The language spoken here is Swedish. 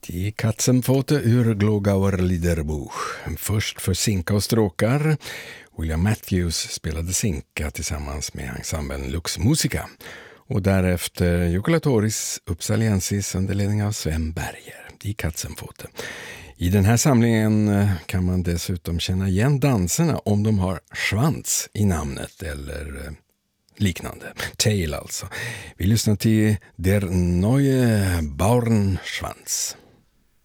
Die Katzenpfote ur Glogauer Liederbuch. Först för sinka och stråkar. William Matthews spelade sinka tillsammans med ensemblen Lux Musica. Och därefter Jokulatoris Uppsaliensis under ledning av Sven Berger. Die Katzenpfote. I den här samlingen kan man dessutom känna igen danserna om de har svans i namnet eller liknande. Tail alltså. Vi lyssnar till Der neue Bauernschwanz.